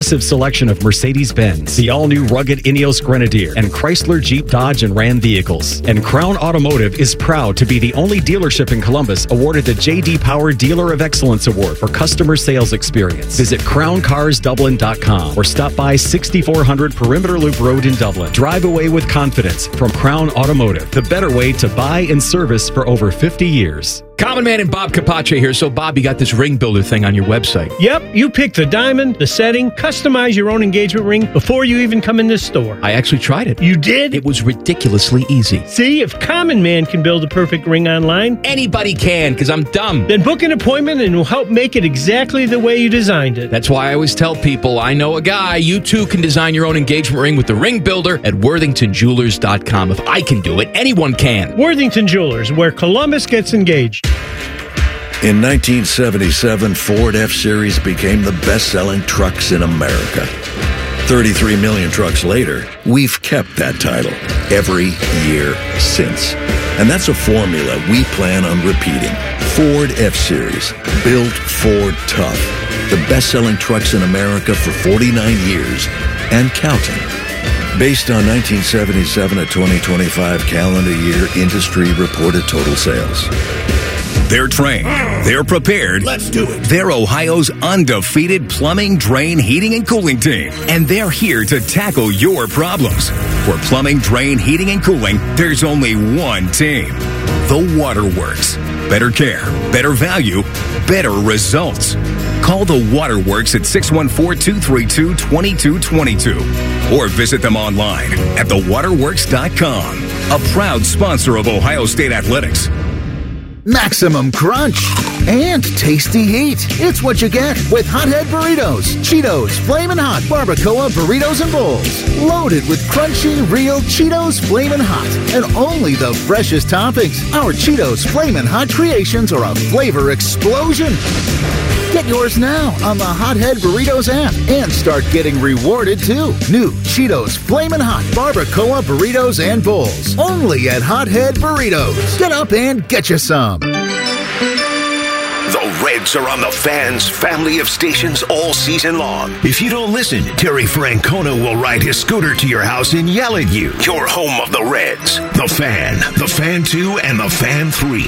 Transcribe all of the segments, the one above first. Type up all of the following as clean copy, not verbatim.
massive selection of Mercedes-Benz, the all-new rugged Ineos Grenadier, and Chrysler, Jeep, Dodge, and Ram vehicles. And Crown Automotive is proud to be the only dealership in Columbus awarded the J.D. Power Dealer of Excellence Award for customer sales experience. Visit crowncarsdublin.com or stop by 6400 Perimeter Loop Road in Dublin. Drive away with confidence from Crown Automotive, the better way to buy and service for over 50 years. Common Man and Bob Capace here. So, Bob, you got this ring builder thing on your website. Yep, you pick the diamond, the setting, customize your own engagement ring before you even come in this store. I actually tried it. You did? It was ridiculously easy. See, if Common Man can build a perfect ring online, anybody can, because I'm dumb. Then book an appointment and we'll help make it exactly the way you designed it. That's why I always tell people, I know a guy. You too can design your own engagement ring with the ring builder at worthingtonjewelers.com. If I can do it, anyone can. Worthington Jewelers, where Columbus gets engaged. In 1977, Ford F-Series became the best-selling trucks in America. 33 million trucks later, we've kept that title every year since. And that's a formula we plan on repeating. Ford F-Series, built Ford tough. The best-selling trucks in America for 49 years and counting. Based on 1977 to 2025 calendar year industry reported total sales. They're trained. They're prepared. Let's do it. They're Ohio's undefeated plumbing, drain, heating, and cooling team. And they're here to tackle your problems. For plumbing, drain, heating, and cooling, there's only one team. The Waterworks. Better care, better value, better results. Call the Waterworks at 614-232-2222 or visit them online at thewaterworks.com. A proud sponsor of Ohio State Athletics. Maximum crunch and tasty heat. It's what you get with Hothead Burritos. Cheetos Flamin' Hot Barbacoa Burritos and Bowls. Loaded with crunchy, real Cheetos Flamin' Hot. And only the freshest toppings. Our Cheetos Flamin' Hot creations are a flavor explosion. Get yours now on the Hothead Burritos app and start getting rewarded too. New Cheetos Flamin' Hot Barbacoa Burritos and Bowls. Only at Hothead Burritos. Get up and get you some. The Reds are on the Fan's family of stations all season long. If you don't listen, Terry Francona will ride his scooter to your house and yell at you. Your home of the Reds. The Fan, the Fan 2, and the Fan 3.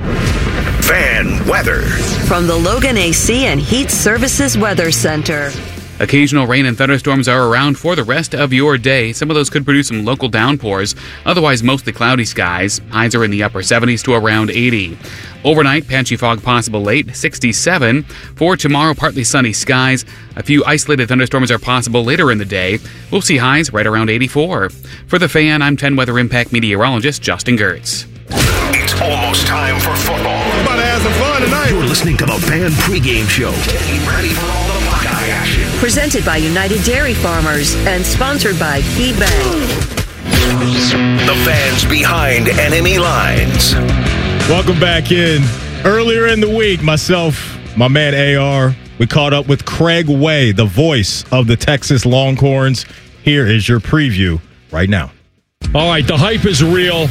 Fan weather. From the Logan AC and Heat Services Weather Center. Occasional rain and thunderstorms are around for the rest of your day. Some of those could produce some local downpours. Otherwise, mostly cloudy skies. Highs are in the upper 70s to around 80. Overnight, patchy fog possible late, 67. For tomorrow, partly sunny skies. A few isolated thunderstorms are possible later in the day. We'll see highs right around 84. For the Fan, I'm 10 Weather Impact meteorologist Justin Gertz. It's almost time for football. We're about to have some fun tonight. You're listening to the Fan pregame show. Getting ready for all the Buckeye action. Presented by United Dairy Farmers and sponsored by KeyBank. The Fans behind enemy lines. Welcome back in. Earlier in the week, myself, my man AR, we caught up with Craig Way, the voice of the Texas Longhorns. Here is your preview right now. All right, the hype is real.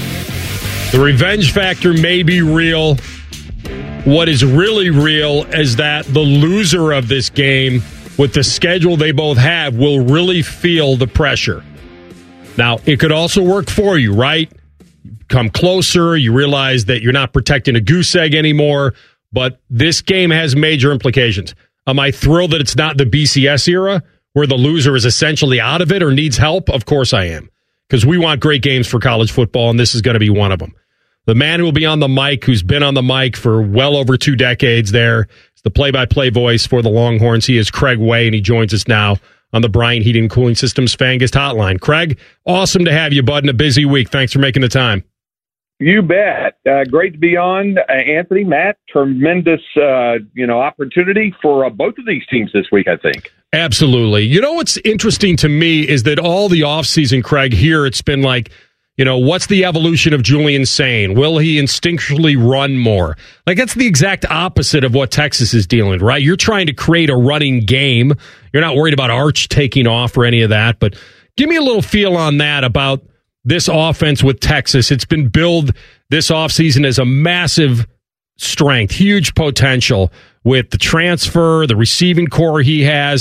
The revenge factor may be real. What is really real is that the loser of this game, with the schedule they both have, will really feel the pressure. Now, it could also work for you, right? Come closer, you realize that you're not protecting a goose egg anymore, but this game has major implications. Am I thrilled that it's not the BCS era, where the loser is essentially out of it or needs help? Of course I am, because we want great games for college football, and this is going to be one of them. The man who will be on the mic, who's been on the mic for well over 2 decades there, is the play-by-play voice for the Longhorns. He is Craig Way, and he joins us now on the Bryant Heating and Cooling Systems Fangist Hotline. Craig, awesome to have you, bud, in a busy week. Thanks for making the time. You bet. Great to be on, Anthony, Matt. Tremendous, opportunity for both of these teams this week, I think. Absolutely. You know what's interesting to me is that all the offseason, Craig, here it's been like, what's the evolution of Julian Sain? Will he instinctually run more? Like, that's the exact opposite of what Texas is dealing with, right? You're trying to create a running game. You're not worried about Arch taking off or any of that. But give me a little feel on that about this offense with Texas. It's been billed this offseason as a massive strength, huge potential with the transfer, the receiving core he has.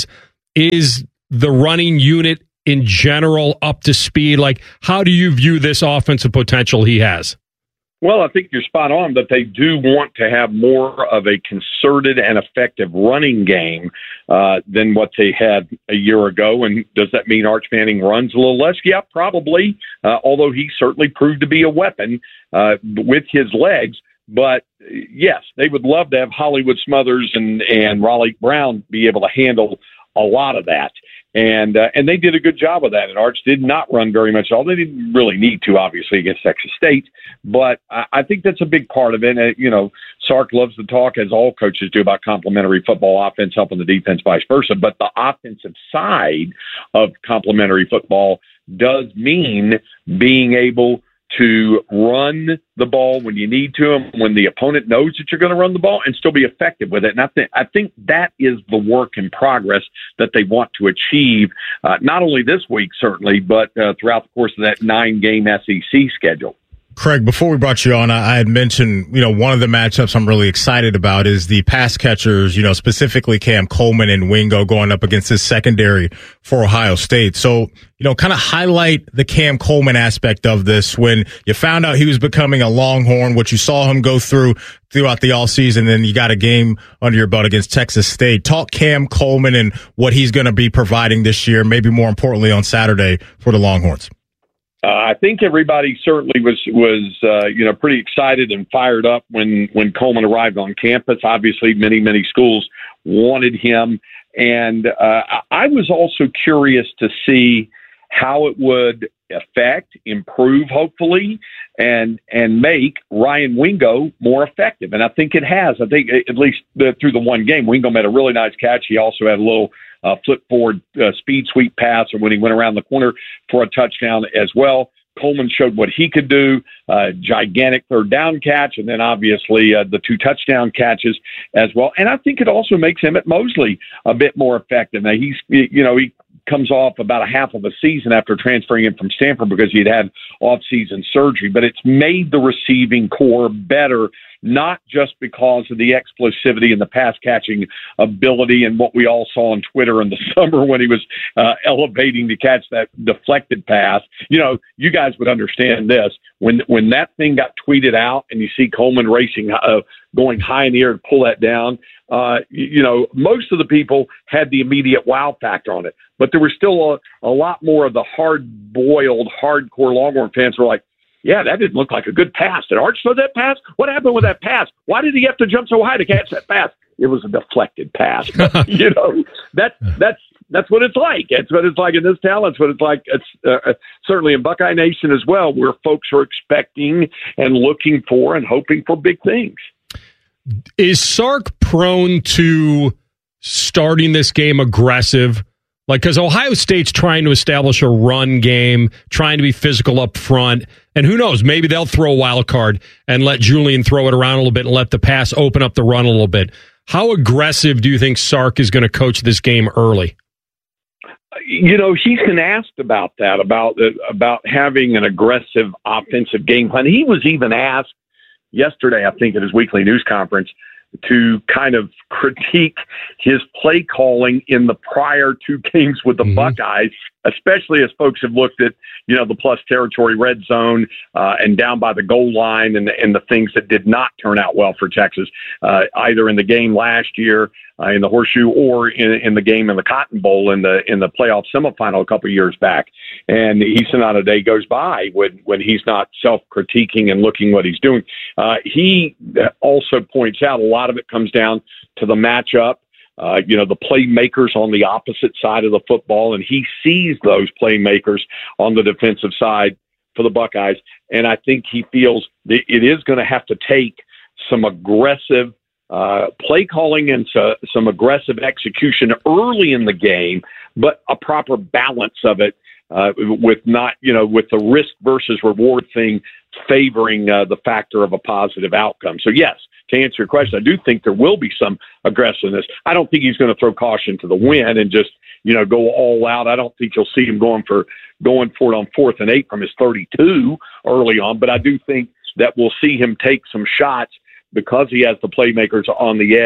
Is the running unit in general up to speed? Like, how do you view this offensive potential he has? Well, I think you're spot on that they do want to have more of a concerted and effective running game than what they had a year ago. And does that mean Arch Manning runs a little less? Yeah, probably, although he certainly proved to be a weapon with his legs. But, yes, they would love to have Hollywood Smothers and Raleigh Brown be able to handle a lot of that. And they did a good job of that. And Arch did not run very much at all. They didn't really need to, obviously, against Texas State. But I think that's a big part of it. Sark loves to talk, as all coaches do, about complementary football, offense helping the defense, vice versa. But the offensive side of complementary football does mean being able to run the ball when you need to, and when the opponent knows that you're going to run the ball, and still be effective with it. And I think that is the work in progress that they want to achieve, not only this week, certainly, but throughout the course of that 9-game SEC schedule. Craig, before we brought you on, I had mentioned, one of the matchups I'm really excited about is the pass catchers, specifically Cam Coleman and Wingo going up against his secondary for Ohio State. So, kind of highlight the Cam Coleman aspect of this. When you found out he was becoming a Longhorn, what you saw him go throughout the offseason, then you got a game under your belt against Texas State. Talk Cam Coleman and what he's going to be providing this year, maybe more importantly on Saturday for the Longhorns. I think everybody certainly was pretty excited and fired up when Coleman arrived on campus. Obviously, many schools wanted him, and I was also curious to see how it would improve, hopefully, and make Ryan Wingo more effective. And I think it has. I think at least through the one game, Wingo made a really nice catch. He also had a little flip forward speed sweep pass, or when he went around the corner for a touchdown as well. Coleman showed what he could do, gigantic third down catch, and then obviously the 2 touchdown catches as well. And I think it also makes Emmett Mosley a bit more effective. Now he comes off about a half of a season after transferring in from Stanford because he had off-season surgery, but it's made the receiving core better, not just because of the explosivity and the pass-catching ability and what we all saw on Twitter in the summer when he was elevating to catch that deflected pass. You guys would understand this. When that thing got tweeted out and you see Coleman racing, going high in the air to pull that down, most of the people had the immediate wow factor on it. But there was still a lot more of the hard-boiled, hardcore Longhorn fans who were like, yeah, that didn't look like a good pass. Did Arch throw that pass? What happened with that pass? Why did he have to jump so high to catch that pass? It was a deflected pass. But, that's what it's like. It's what it's like in this town. It's what it's like. It's certainly in Buckeye Nation as well, where folks are expecting and looking for and hoping for big things. Is Sark prone to starting this game aggressive? Because Ohio State's trying to establish a run game, trying to be physical up front, and who knows, maybe they'll throw a wild card and let Julian throw it around a little bit and let the pass open up the run a little bit. How aggressive do you think Sark is going to coach this game early? He's been asked about that, about having an aggressive offensive game plan. He was even asked yesterday, I think, at his weekly news conference, to kind of critique his play calling in the prior 2 games with the Buckeyes, especially as folks have looked at, the plus territory red zone and down by the goal line and the things that did not turn out well for Texas, either in the game last year in the Horseshoe or in the game in the Cotton Bowl in the playoff semifinal a couple of years back. And he said not a day goes by when he's not self-critiquing and looking what he's doing. He also points out a lot of it comes down to the matchup. The playmakers on the opposite side of the football, and he sees those playmakers on the defensive side for the Buckeyes. And I think he feels that it is going to have to take some aggressive play calling and some aggressive execution early in the game, but a proper balance of it with the risk versus reward thing favoring the factor of a positive outcome. So yes, to answer your question, I do think there will be some aggressiveness. I don't think he's going to throw caution to the wind and just, go all out. I don't think you'll see him going for it on 4th and 8 from his 32 early on, but I do think that we'll see him take some shots because he has the playmakers on the edge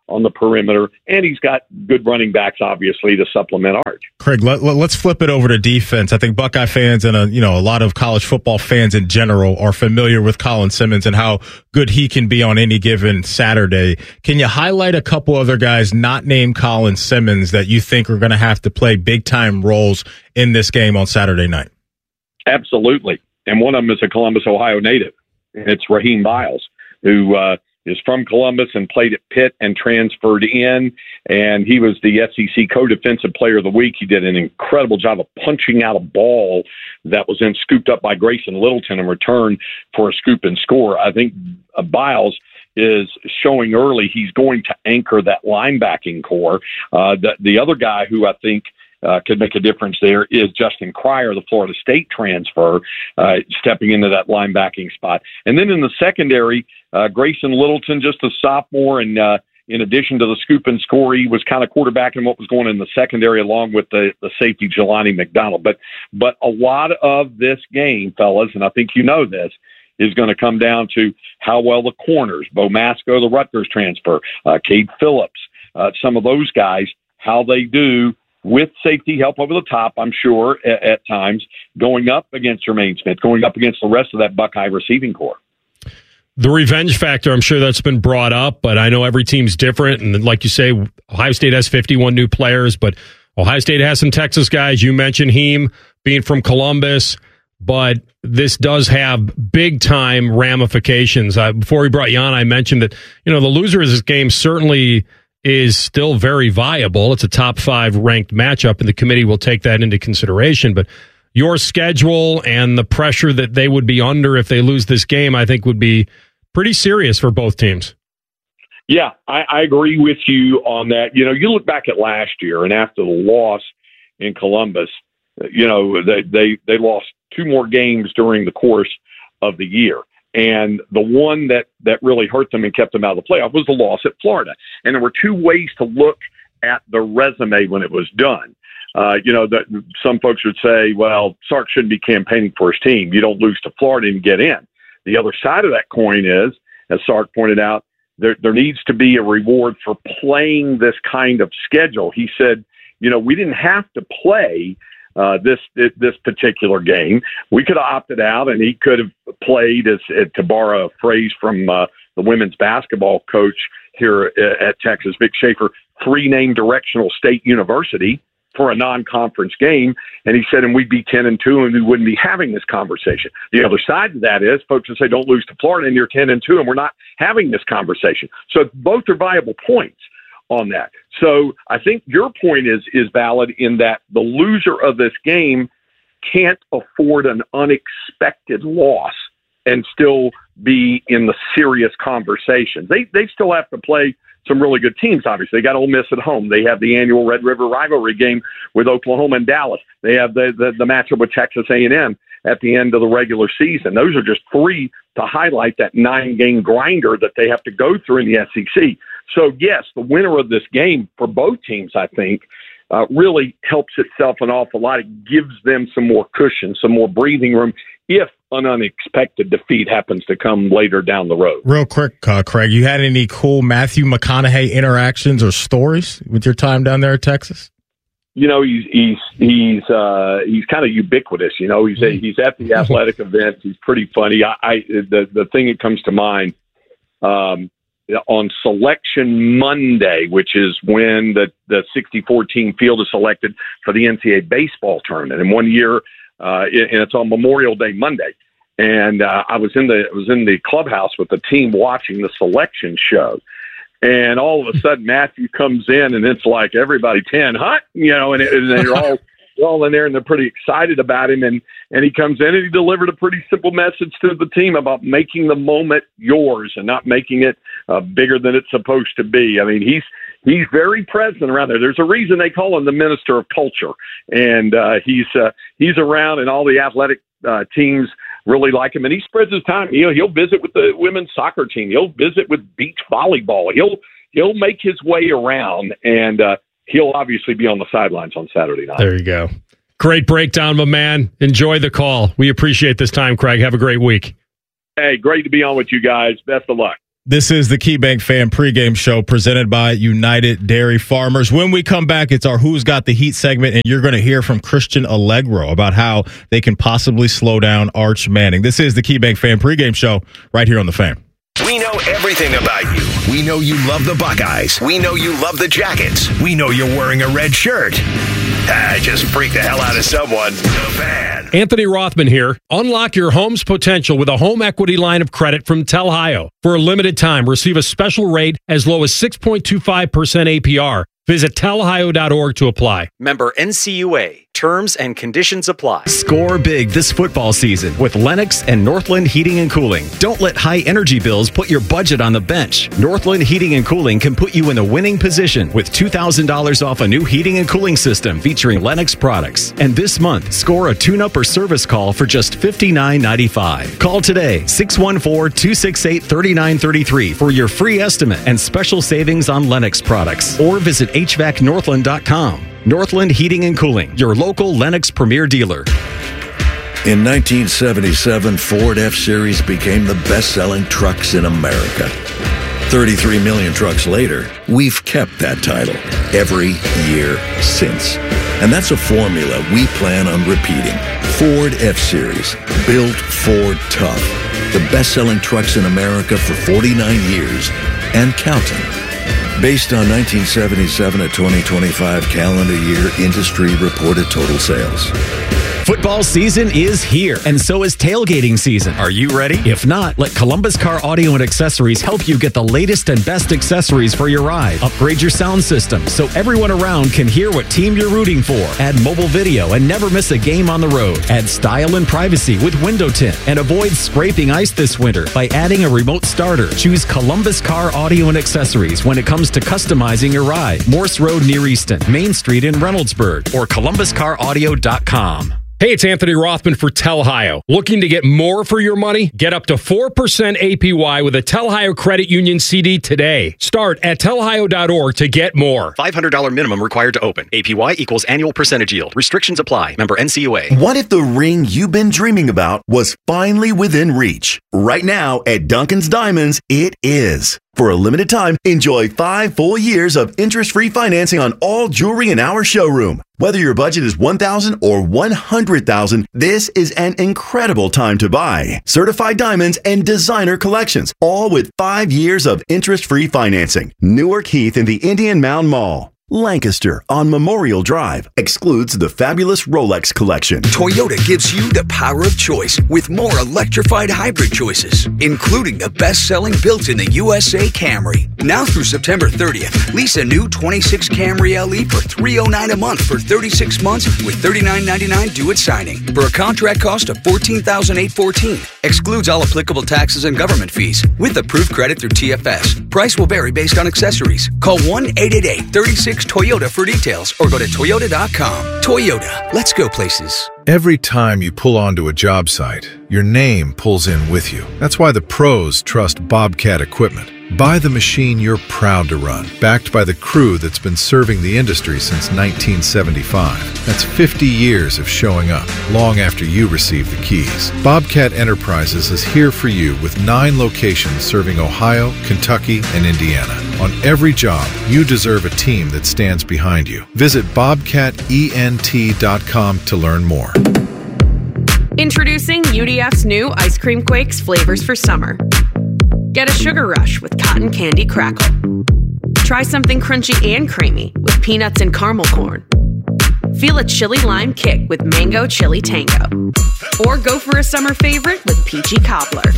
on the perimeter, and he's got good running backs, obviously, to supplement Arch. Craig, let's flip it over to defense. I think Buckeye fans and a lot of college football fans in general are familiar with Colin Simmons and how good he can be on any given Saturday. Can you highlight a couple other guys not named Colin Simmons that you think are going to have to play big-time roles in this game on Saturday night? Absolutely. And one of them is a Columbus, Ohio native. It's Raheem Biles, who is from Columbus and played at Pitt and transferred in. And he was the SEC Co-Defensive Player of the Week. He did an incredible job of punching out a ball that was then scooped up by Grayson Littleton in return for a scoop and score. I think Biles is showing early he's going to anchor that linebacking core. The other guy who I think could make a difference there is Justin Cryer, the Florida State transfer, stepping into that linebacking spot. And then in the secondary, Grayson Littleton, just a sophomore, and in addition to the scoop and score, he was kind of quarterbacking what was going on in the secondary along with the safety Jelani McDonald. But a lot of this game, fellas, and I think you know this, is going to come down to how well the corners, Bo Masco, the Rutgers transfer, Cade Phillips, some of those guys, how they do with safety help over the top, I'm sure, at times, going up against Jermaine Smith, going up against the rest of that Buckeye receiving corps. The revenge factor, I'm sure that's been brought up, but I know every team's different. And like you say, Ohio State has 51 new players, but Ohio State has some Texas guys. You mentioned Heem being from Columbus, but this does have big-time ramifications. Before we brought you on, I mentioned that, the loser of this game certainly is still very viable. It's a top 5 ranked matchup, and the committee will take that into consideration. But your schedule and the pressure that they would be under if they lose this game, I think would be pretty serious for both teams. Yeah, I agree with you on that. You look back at last year, and after the loss in Columbus, they lost 2 more games during the course of the year. And the one that really hurt them and kept them out of the playoff was the loss at Florida. And there were 2 ways to look at the resume when it was done. That some folks would say, well, Sark shouldn't be campaigning for his team. You don't lose to Florida and get in. The other side of that coin is, as Sark pointed out, there needs to be a reward for playing this kind of schedule. He said, we didn't have to play this particular game. We could have opted out, and he could have played, to borrow a phrase from the women's basketball coach here at Texas, Vic Schaefer, 3-name directional state university for a non-conference game. And he said, and we'd be 10-2, and we wouldn't be having this conversation. The other side of that is folks will say, don't lose to Florida, and you're 10-2, and we're not having this conversation. So both are viable points on that. So I think your point is valid in that the loser of this game can't afford an unexpected loss and still be in the serious conversations. They still have to play some really good teams, obviously. They got Ole Miss at home. They have the annual Red River rivalry game with Oklahoma and Dallas. They have the matchup with Texas A&M at the end of the regular season. Those are just 3 to highlight that 9-game grinder that they have to go through in the SEC. So, yes, the winner of this game for both teams, I think, really helps itself an awful lot. It gives them some more cushion, some more breathing room if an unexpected defeat happens to come later down the road. Real quick, Craig, you had any cool Matthew McConaughey interactions or stories with your time down there at Texas? He's kind of ubiquitous. He's at the athletic events. He's pretty funny. The thing that comes to mind on Selection Monday, which is when the 64-team field is selected for the NCAA baseball tournament. And one year, and it's on Memorial Day Monday. And I was in the clubhouse with the team watching the selection show. And all of a sudden, Matthew comes in, and it's like everybody 10 hut, and they're all in there, and they're pretty excited about him. And he comes in, and he delivered a pretty simple message to the team about making the moment yours and not making it bigger than it's supposed to be. I mean, he's very present around there. There's a reason they call him the Minister of Culture, and he's around, and all the athletic teams really like him, and he spreads his time. He'll visit with the women's soccer team. He'll visit with beach volleyball. He'll make his way around, and he'll obviously be on the sidelines on Saturday night. There you go. Great breakdown, my man. Enjoy the call. We appreciate this time, Craig. Have a great week. Hey, great to be on with you guys. Best of luck. This is the KeyBank Fan Pregame Show presented by United Dairy Farmers. When we come back, it's our Who's Got the Heat segment, and you're going to hear from Christian Allegro about how they can possibly slow down Arch Manning. This is the KeyBank Fan Pregame Show right here on The Fan. We know everything about you. We know you love the Buckeyes. We know you love the Jackets. We know you're wearing a red shirt. Just freak the hell out of someone. The Fan. Anthony Rothman here. Unlock your home's potential with a home equity line of credit from Telhio. For a limited time, receive a special rate as low as 6.25% APR. Visit telhio.org to apply. Member NCUA. Terms and conditions apply. Score big this football season with Lennox and Northland Heating and Cooling. Don't let high energy bills put your budget on the bench. Northland Heating and Cooling can put you in a winning position with $2,000 off a new heating and cooling system featuring Lennox products. And this month, score a tune-up or service call for just $59.95. Call today, 614-268-3933 for your free estimate and special savings on Lennox products. Or visit hvacnorthland.com. Northland Heating and Cooling, your local Lennox premier dealer. In 1977, Ford F-Series became the best-selling trucks in America. 33 million trucks later, we've kept that title every year since. And that's a formula we plan on repeating. Ford F-Series, built Ford tough. The best-selling trucks in America for 49 years and counting. Based on 1977 to 2025 calendar year industry reported total sales. Football season is here, and so is tailgating season. Are you ready? If not, let Columbus Car Audio and Accessories help you get the latest and best accessories for your ride. Upgrade your sound system so everyone around can hear what team you're rooting for. Add mobile video and never miss a game on the road. Add style and privacy with window tint, and avoid scraping ice this winter by adding a remote starter. Choose Columbus Car Audio and Accessories when it comes to customizing your ride. Morse Road near Easton, Main Street in Reynoldsburg, or columbuscaraudio.com. Hey, it's Anthony Rothman for Telhio. Looking to get more for your money? Get up to 4% APY with a Telhio Credit Union CD today. Start at telhio.org to get more. $500 minimum required to open. APY equals annual percentage yield. Restrictions apply. Member NCUA. What if the ring you've been dreaming about was finally within reach? Right now at Duncan's Diamonds, it is. For a limited time, enjoy 5 full years of interest-free financing on all jewelry in our showroom. Whether your budget is $1,000 or $100,000, this is an incredible time to buy. Certified diamonds and designer collections, all with 5 years of interest-free financing. Newark Heath in the Indian Mound Mall. Lancaster on Memorial Drive excludes the fabulous Rolex collection. Toyota gives you the power of choice with more electrified hybrid choices, including the best-selling built in the USA Camry. Now through September 30th, lease a new 26 Camry LE for $309 a month for 36 months with $39.99 due at signing for a contract cost of $14,814. Excludes all applicable taxes and government fees with approved credit through TFS. Price will vary based on accessories. Call 1-888-36-TOYOTA for details or go to toyota.com. Toyota, let's go places. Every time you pull onto a job site, your name pulls in with you. That's why the pros trust Bobcat equipment. Buy the machine you're proud to run, backed by the crew that's been serving the industry since 1975. That's 50 years of showing up, long after you receive the keys. Bobcat Enterprises is here for you with 9 locations serving Ohio, Kentucky, and Indiana. On every job, you deserve a team that stands behind you. Visit bobcatent.com to learn more. Introducing UDF's new Ice Cream Quakes flavors for summer. Get a sugar rush with cotton candy crackle. Try something crunchy and creamy with peanuts and caramel corn. Feel a chili lime kick with mango chili tango. Or go for a summer favorite with peachy cobbler.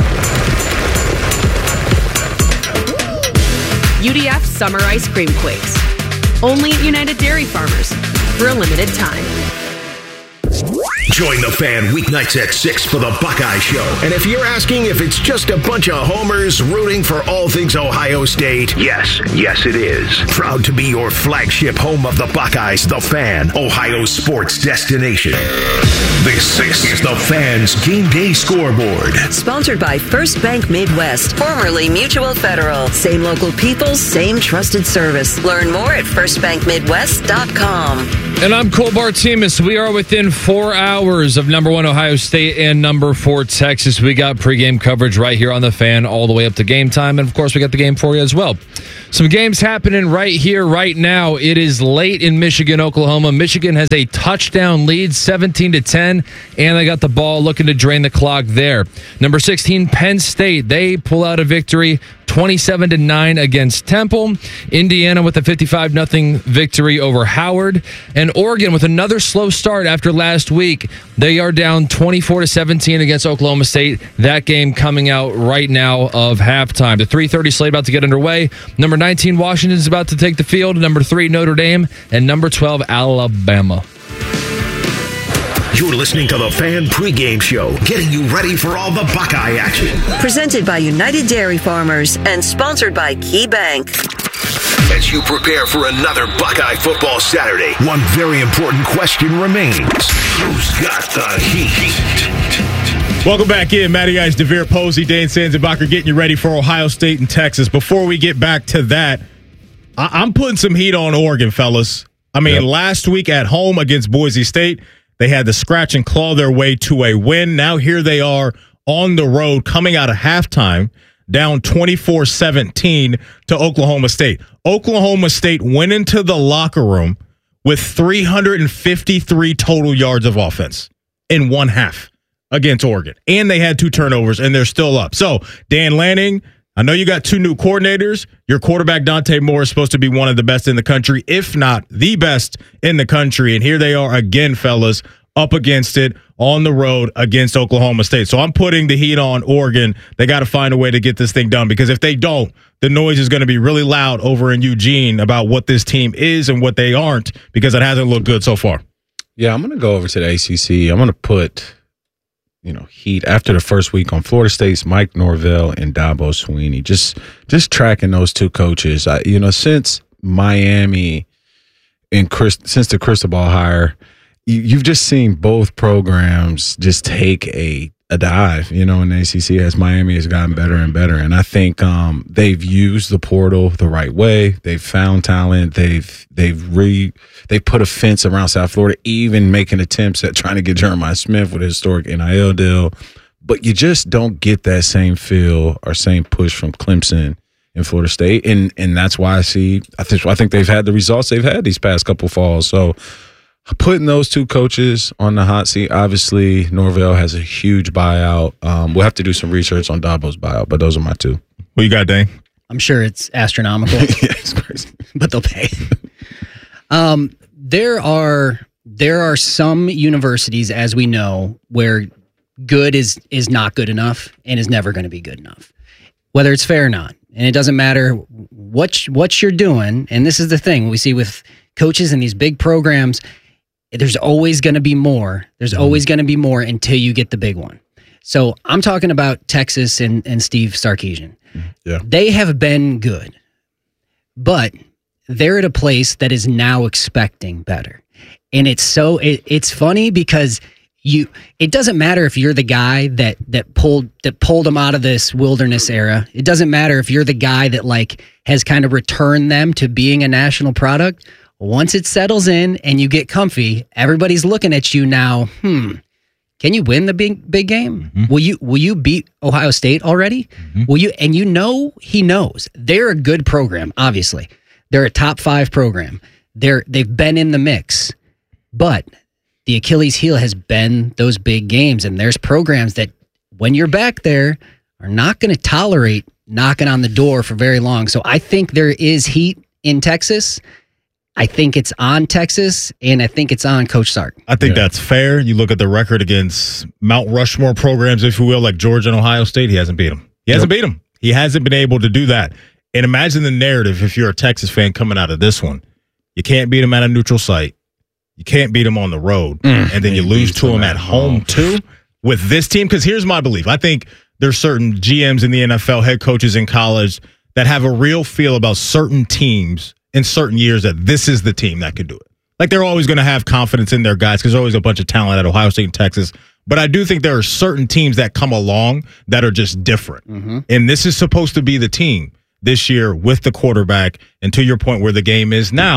UDF Summer Ice Cream Quakes. Only at United Dairy Farmers for a limited time. Join the Fan weeknights at 6 for the Buckeye Show. And if you're asking if it's just a bunch of homers rooting for all things Ohio State, yes it is. Proud to be your flagship home of the Buckeyes, the Fan, Ohio sports destination. This is the Fan's Game Day Scoreboard. Sponsored by First Bank Midwest, formerly Mutual Federal. Same local people, same trusted service. Learn more at firstbankmidwest.com. And I'm Cole Bartimus. We are within 4 hours of number 1 Ohio State and number 4 Texas. We got pregame coverage right here on the Fan all the way up to game time. And, of course, we got the game for you as well. Some games happening right here, right now. It is late in Michigan, Oklahoma. Michigan has a touchdown lead, 17-10, and they got the ball looking to drain the clock there. Number 16, Penn State. They pull out a victory, 27-9 against Temple. Indiana with a 55-0 victory over Howard. And Oregon with another slow start after last week. They are down 24-17 against Oklahoma State. That game coming out right now of halftime. The 3:30 slate about to get underway. Number 19, Washington is about to take the field. Number 3, Notre Dame. And number 12, Alabama. You're listening to the Fan Pregame Show, getting you ready for all the Buckeye action. Presented by United Dairy Farmers and sponsored by KeyBank. As you prepare for another Buckeye football Saturday, one very important question remains. Who's got the heat? Welcome back in. Matty Ice, DeVere Posey, Dane Sanzenbacher getting you ready for Ohio State and Texas. Before we get back to that, I'm putting some heat on Oregon, fellas. I mean, last week at home against Boise State, they had to scratch and claw their way to a win. Now here they are on the road coming out of halftime, down 24-17 to Oklahoma State. Oklahoma State went into the locker room with 353 total yards of offense in one half against Oregon. And they had 2 turnovers, and they're still up. So, Dan Lanning, I know you got 2 new coordinators. Your quarterback, Dante Moore, is supposed to be one of the best in the country, if not the best in the country. And here they are again, fellas, up against it on the road against Oklahoma State. So I'm putting the heat on Oregon. They got to find a way to get this thing done, because if they don't, the noise is going to be really loud over in Eugene about what this team is and what they aren't, because it hasn't looked good so far. Yeah, I'm going to go over to the ACC. I'm going to put, heat after the first week on Florida State's Mike Norvell and Dabo Swinney. Just tracking those 2 coaches. Since Miami and since the Cristobal hire, you've just seen both programs just take a dive, in the ACC as Miami has gotten better and better. And I think they've used the portal the right way. They've found talent. They've put a fence around South Florida, even making attempts at trying to get Jeremiah Smith with a historic NIL deal. But you just don't get that same feel or same push from Clemson and Florida State. And that's why I think they've had the results they've had these past couple falls. So putting those 2 coaches on the hot seat, obviously Norvell has a huge buyout. We'll have to do some research on Dabo's buyout, but those are my 2. What you got, Dane? I'm sure it's astronomical. Yeah, it's crazy. But they'll pay. There are some universities, as we know, where good is not good enough and is never going to be good enough, whether it's fair or not. And it doesn't matter what you're doing. And this is the thing we see with coaches in these big programs. There's always going to be more. There's always going to be more until you get the big one. So I'm talking about Texas and Steve Sarkisian. Yeah. They have been good, but they're at a place that is now expecting better. And it's funny because it doesn't matter if you're the guy that pulled them out of this wilderness era. It doesn't matter if you're the guy that has kind of returned them to being a national product. Once it settles in and you get comfy, everybody's looking at you now. Can you win the big game? Mm-hmm. Will you beat Ohio State already? Mm-hmm. Will you? And he knows they're a good program. Obviously, they're a top 5 program. They've been in the mix, but the Achilles heel has been those big games. And there's programs that, when you're back there, are not going to tolerate knocking on the door for very long. So I think there is heat in Texas. I think it's on Texas, and I think it's on Coach Sark. I think that's fair. You look at the record against Mount Rushmore programs, if you will, like Georgia and Ohio State, he hasn't beat them. He hasn't beat them. He hasn't been able to do that. And imagine the narrative if you're a Texas fan coming out of this one. You can't beat them at a neutral site. You can't beat them on the road. And then you lose to them at home, too, with this team. Because here's my belief. I think there's certain GMs in the NFL, head coaches in college, that have a real feel about certain teams in certain years that this is the team that could do it. Like, they're always going to have confidence in their guys because there's always a bunch of talent at Ohio State and Texas. But I do think there are certain teams that come along that are just different. Mm-hmm. And this is supposed to be the team this year with the quarterback. And to your point, where the game is now,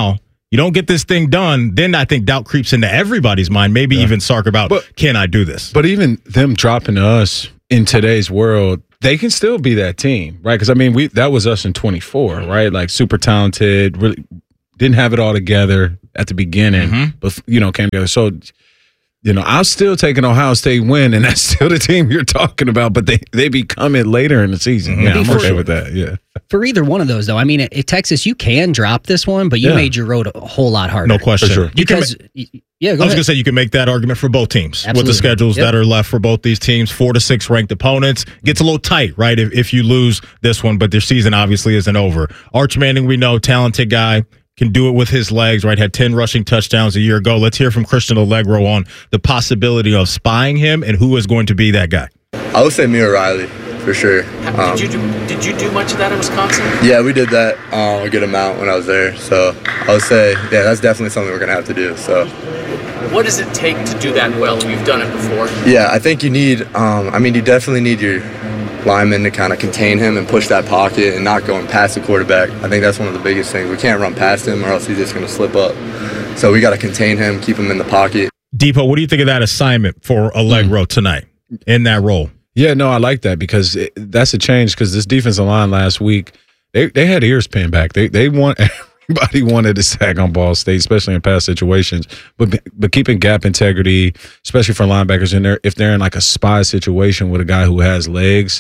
you don't get this thing done, then I think doubt creeps into everybody's mind, maybe even Sark about, can I do this? But even them dropping to us in today's world, they can still be that team, right? Because, I mean, that was us in 24, right? Like, super talented, really didn't have it all together at the beginning, but, you know, came together. So, you know, I'm still taking Ohio State win, and that's still the team you're talking about, but they become it later in the season. Yeah, I'm okay with that, yeah. For either one of those, though, I mean, at Texas, you can drop this one, but you made your road a whole lot harder. No question. For sure. Because, I was going to say you can make that argument for both teams. Absolutely. With the schedules that are left for both these teams, 4 to 6 ranked opponents. Gets a little tight, right, if you lose this one, but their season obviously isn't over. Arch Manning, we know, talented guy. Can do it with his legs, right? Had 10 rushing touchdowns a year ago. Let's hear from Christian Allegro on the possibility of spying him and who is going to be that guy. I would say Mia Riley, for sure. Did you do much of that in Wisconsin? Yeah, we did that a good amount when I was there. So I would say, yeah, that's definitely something we're going to have to do. So, what does it take to do that well? You've done it before. Yeah, I think you need, you definitely need your linemen to kind of contain him and push that pocket and not going past the quarterback. I think that's one of the biggest things. We can't run past him or else he's just going to slip up. So we got to contain him, keep him in the pocket. Depot, what do you think of that assignment for Allegro tonight in that role? Yeah, no, I like that because that's a change because this defensive line last week, they had ears pinned back. Everybody wanted to sack on Ball State, especially in past situations. But keeping gap integrity, especially for linebackers in there, if they're in like a spy situation with a guy who has legs,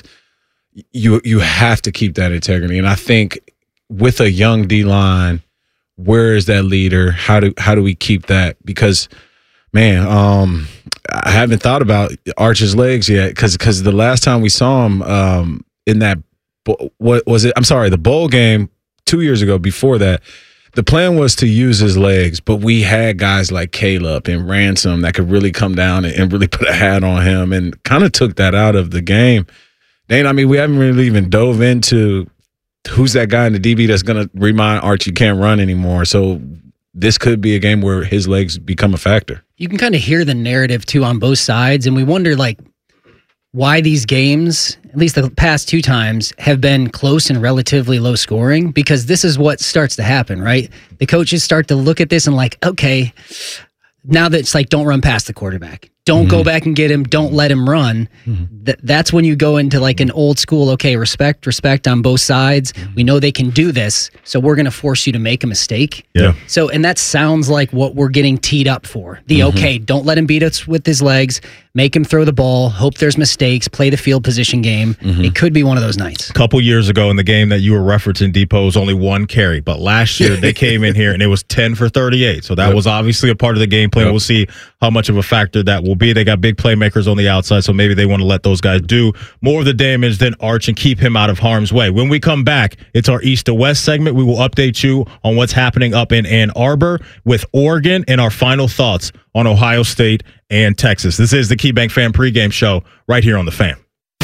you have to keep that integrity. And I think with a young D-line, where is that leader? How do we keep that? Because, man, I haven't thought about Arch's legs yet because the last time we saw him in that what was it? I'm sorry, the bowl game 2 years ago. Before that, the plan was to use his legs, but we had guys like Caleb and Ransom that could really come down and really put a hat on him and kind of took that out of the game. Dane, I mean, we haven't really even dove into who's that guy in the DB that's going to remind Archie can't run anymore. So this could be a game where his legs become a factor. You can kind of hear the narrative, too, on both sides, and we wonder, like, why these games, at least the past 2 times, have been close and relatively low scoring, because this is what starts to happen, right? The coaches start to look at this and like, okay, now that it's like, don't run past the quarterback. Don't go back and get him. Don't let him run. That's when you go into like an old school, okay, respect on both sides. We know they can do this, so we're going to force you to make a mistake. Yeah. So, and that sounds like what we're getting teed up for. Okay, don't let him beat us with his legs. Make him throw the ball. Hope there's mistakes. Play the field position game. It could be one of those nights. A couple years ago in the game that you were referencing, Depot, was only 1 carry. But last year they came in here and it was 10 for 38. So that was obviously a part of the game plan. We'll see how much of a factor that will be. They got big playmakers on the outside, so maybe they want to let those guys do more of the damage than Arch and keep him out of harm's way. When we come back, it's our East to West segment. We will update you on what's happening up in Ann Arbor with Oregon and our final thoughts on Ohio State and Texas. This is the KeyBank Fan Pregame Show right here on The Fan.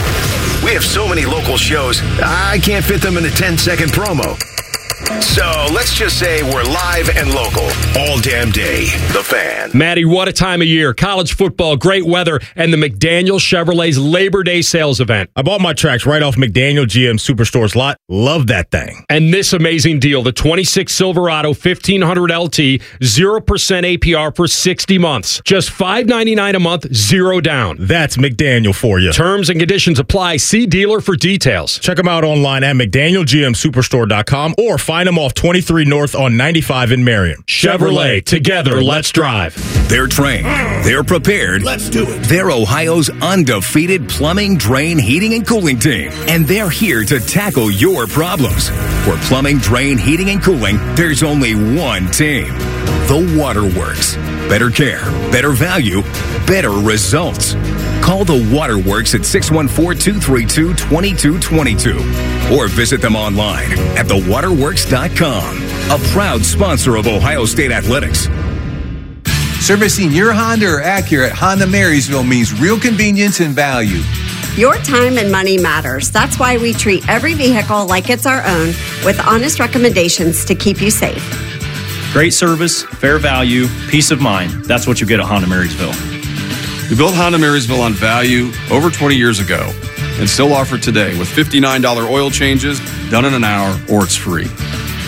We have so many local shows, I can't fit them in a 10-second promo. So let's just say we're live and local all damn day. The Fan. Maddie, what a time of year. College football, great weather, and the McDaniel Chevrolet's Labor Day sales event. I bought my tracks right off McDaniel GM Superstore's lot. Love that thing. And this amazing deal, the 26 Silverado 1500 LT, 0% APR for 60 months. Just $599 a month, 0 down. That's McDaniel for you. Terms and conditions apply. See dealer for details. Check them out online at McDanielGMSuperstore.com or find them off 23 North on 95 in Marion. Chevrolet, together, let's drive. They're trained. They're prepared. Let's do it. They're Ohio's undefeated plumbing, drain, heating, and cooling team. And they're here to tackle your problems. For plumbing, drain, heating, and cooling, there's only one team. The Waterworks. Better care, better value, better results. Call the Waterworks at 614-232-2222 or visit them online at thewaterworks.com. A proud sponsor of Ohio State Athletics. Servicing your Honda or Acura at Honda Marysville means real convenience and value. Your time and money matters. That's why we treat every vehicle like it's our own with honest recommendations to keep you safe. Great service, fair value, peace of mind. That's what you get at Honda Marysville. We built Honda Marysville on value over 20 years ago and still offer today with $59 oil changes done in an hour or it's free.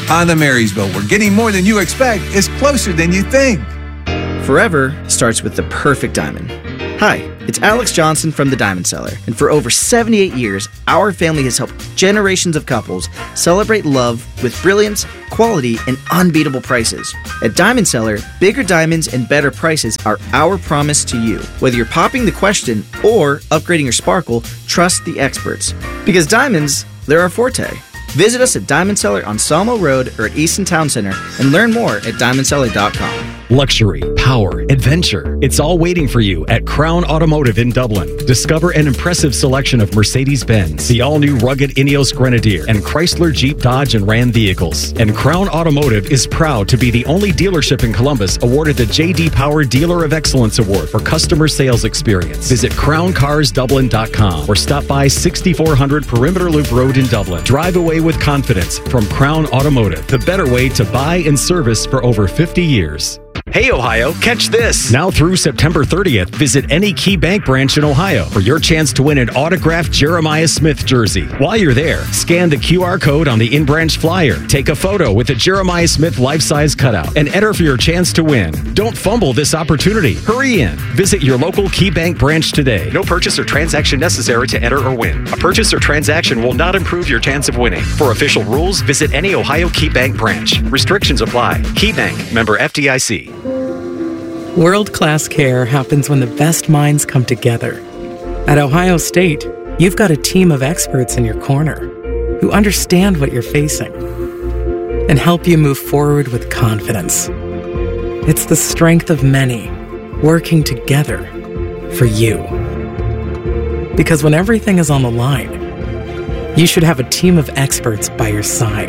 Honda Marysville, where getting more than you expect is closer than you think. Forever starts with the perfect diamond. Hi, it's Alex Johnson from the Diamond Cellar, and for over 78 years, our family has helped generations of couples celebrate love with brilliance, quality, and unbeatable prices. At Diamond Cellar, bigger diamonds and better prices are our promise to you. Whether you're popping the question or upgrading your sparkle, trust the experts. Because diamonds, they're our forte. Visit us at Diamond Cellar on Sawmill Road or at Easton Town Center and learn more at diamondcellar.com. Luxury, power, adventure. It's all waiting for you at Crown Automotive in Dublin. Discover an impressive selection of Mercedes-Benz, the all-new rugged Ineos Grenadier, and Chrysler, Jeep, Dodge, and Ram vehicles. And Crown Automotive is proud to be the only dealership in Columbus awarded the J.D. Power Dealer of Excellence Award for customer sales experience. Visit crowncarsdublin.com or stop by 6400 Perimeter Loop Road in Dublin. Drive away with confidence from Crown Automotive, the better way to buy and service for over 50 years. Hey, Ohio, catch this. Now through September 30th, visit any Key Bank branch in Ohio for your chance to win an autographed Jeremiah Smith jersey. While you're there, scan the QR code on the in-branch flyer, take a photo with a Jeremiah Smith life-size cutout, and enter for your chance to win. Don't fumble this opportunity. Hurry in. Visit your local Key Bank branch today. No purchase or transaction necessary to enter or win. A purchase or transaction will not improve your chance of winning. For official rules, visit any Ohio Key Bank branch. Restrictions apply. Key Bank, member FDIC. World-class care happens when the best minds come together. At Ohio State, you've got a team of experts in your corner who understand what you're facing and help you move forward with confidence. It's the strength of many working together for you. Because when everything is on the line, you should have a team of experts by your side.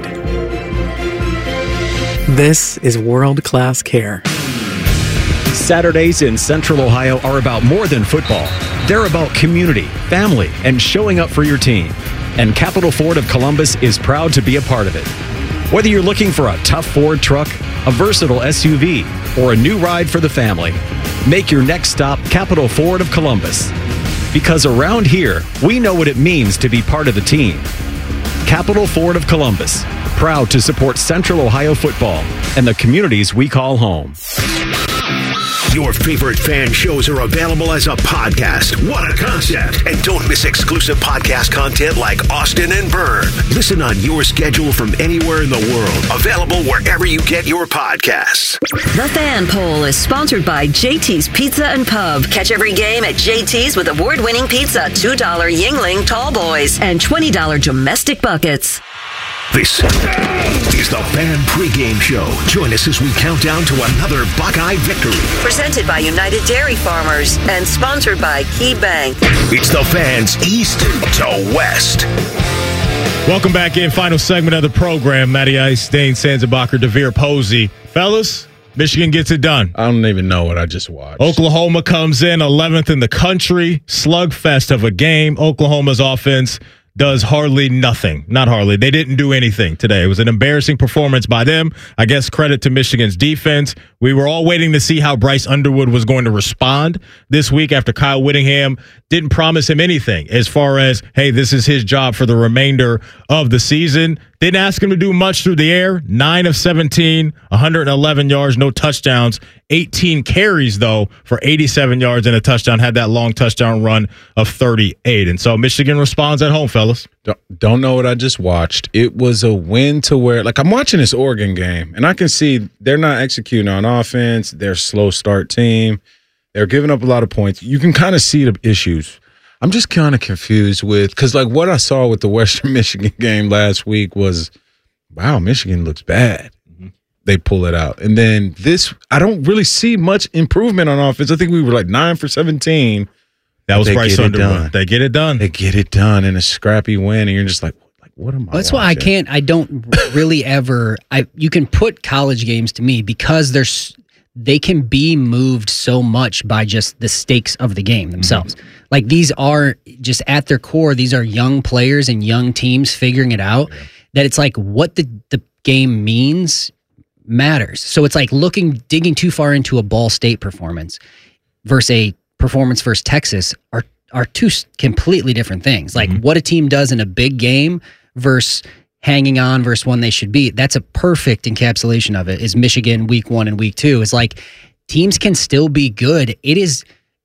This is world-class care. Saturdays in Central Ohio are about more than football. They're about community, family, and showing up for your team. And Capital Ford of Columbus is proud to be a part of it. Whether you're looking for a tough Ford truck, a versatile SUV, or a new ride for the family, make your next stop Capital Ford of Columbus. Because around here, we know what it means to be part of the team. Capital Ford of Columbus, proud to support Central Ohio football and the communities we call home. Your favorite fan shows are available as a podcast. What a concept. And don't miss exclusive podcast content like Austin and Byrne. Listen on your schedule from anywhere in the world. Available wherever you get your podcasts. The Fan Poll is sponsored by JT's Pizza and Pub. Catch every game at JT's with award-winning pizza, $2 Yingling Tall Boys, and $20 domestic buckets. This is the Fan Pregame Show. Join us as we count down to another Buckeye victory. Presented by United Dairy Farmers and sponsored by Key Bank. It's the Fans East to West. Welcome back in. Final segment of the program. Matty Ice, Dane Sanzenbacher, DeVere Posey. Fellas, Michigan gets it done. I don't even know what I just watched. Oklahoma comes in 11th in the country. Slugfest of a game. Oklahoma's offense does hardly nothing. Not hardly. They didn't do anything today. It was an embarrassing performance by them. I guess credit to Michigan's defense. We were all waiting to see how Bryce Underwood was going to respond this week after Kyle Whittingham didn't promise him anything as far as, hey, this is his job for the remainder of the season. Didn't ask him to do much through the air. 9 of 17, 111 yards, no touchdowns. 18 carries, though, for 87 yards and a touchdown. Had that long touchdown run of 38. And so Michigan responds at home, fellas. Don't know what I just watched. It was a win to where, like, I'm watching this Oregon game, and I can see they're not executing on offense. They're a slow start team. They're giving up a lot of points. You can kind of see the issues. I'm just kind of confused with, because like what I saw with the Western Michigan game last week was, wow, Michigan looks bad. Mm-hmm. They pull it out. And then this, I don't really see much improvement on offense. I think we were like 9 for 17. That was Bryce Underwood. They get it done. They get it done in a scrappy win. And you're just like what am I That's watching? why I don't really ever, you can put college games to me because they can be moved so much by just the stakes of the game themselves. Mm-hmm. Like these are just at their core, these are young players and young teams figuring it out, that it's like what the game means matters. So it's like digging too far into a Ball State performance versus a performance versus Texas are two completely different things. Like what a team does in a big game versus, hanging on versus one they should beat. That's a perfect encapsulation of it, is Michigan week 1 and week 2. It's like teams can still be good. It is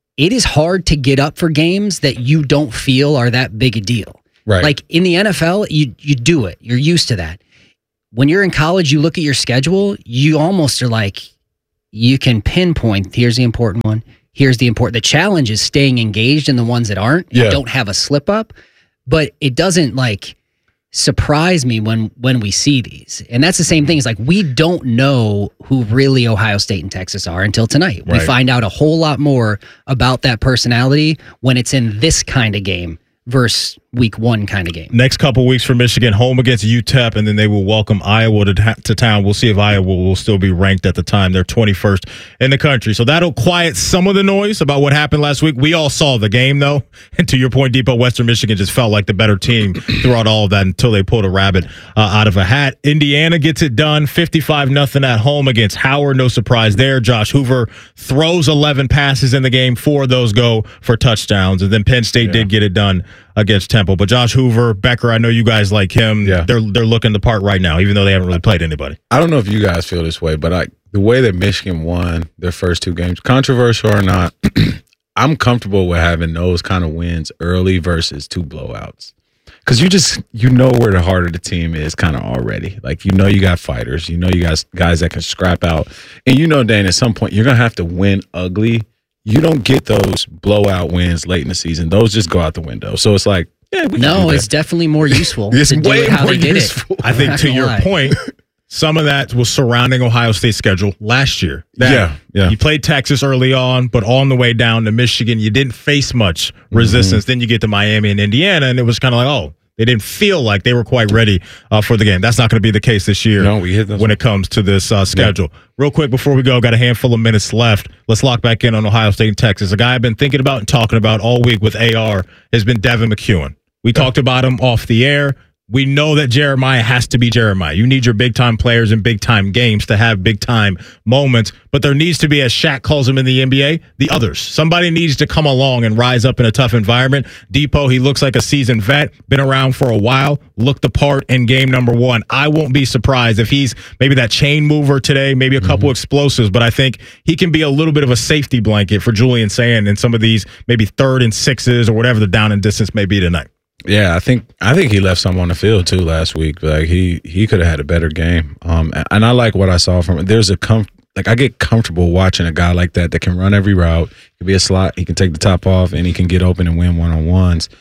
hard to get up for games that you don't feel are that big a deal. Right. Like in the NFL, you do it. You're used to that. When you're in college, you look at your schedule, you almost are like, you can pinpoint, here's the important one. Here's the important. The challenge is staying engaged in the ones that aren't and don't have a slip up. But it doesn't like surprise me when we see these. And that's the same thing. It's like we don't know who really Ohio State and Texas are until tonight. Right. We find out a whole lot more about that personality when it's in this kind of game versus week 1 kind of game. Next couple weeks for Michigan, home against UTEP, and then they will welcome Iowa to town. We'll see if Iowa will still be ranked at the time. They're 21st in the country. So that'll quiet some of the noise about what happened last week. We all saw the game, though. And to your point, Depot, Western Michigan just felt like the better team throughout all of that until they pulled a rabbit out of a hat. Indiana gets it done, 55-0 at home against Howard. No surprise there. Josh Hoover throws 11 passes in the game. 4 of those go for touchdowns. And then Penn State did get it done against Temple. But Josh Hoover, Becker, I know you guys like him. Yeah. They're looking the part right now, even though they haven't really played anybody. I don't know if you guys feel this way, but the way that Michigan won their first 2 games, controversial or not, I'm comfortable with having those kind of wins early versus 2 blowouts. Because you know where the heart of the team is kind of already. Like, you know you got fighters. You know you got guys that can scrap out. And you know, Dane, at some point you're going to have to win ugly. You don't get those blowout wins late in the season. Those just go out the window. So it's like, it's definitely more useful It's to do way it how more they did useful. it. I think to your point, some of that was surrounding Ohio State's schedule last year. Yeah. You played Texas early on, but on the way down to Michigan, you didn't face much resistance. Then you get to Miami and Indiana, and it was kind of like, oh, they didn't feel like they were quite ready for the game. That's not going to be the case this year when it comes to this schedule. Yeah. Real quick before we go, got a handful of minutes left. Let's lock back in on Ohio State and Texas. A guy I've been thinking about and talking about all week with AR has been Devin McEwen. We talked about him off the air. We know that Jeremiah has to be Jeremiah. You need your big-time players in big-time games to have big-time moments, but there needs to be, as Shaq calls them in the NBA, the others. Somebody needs to come along and rise up in a tough environment. Depot, he looks like a seasoned vet, been around for a while, looked the part in game number 1. I won't be surprised if he's maybe that chain mover today, maybe a couple explosives, but I think he can be a little bit of a safety blanket for Julian Sand in some of these maybe 3rd and 6s or whatever the down and distance may be tonight. Yeah, I think he left some on the field too last week. Like he could have had a better game. And I like what I saw from him. I get comfortable watching a guy like that can run every route. He can be a slot. He can take the top off, and he can get open and win one-on-ones.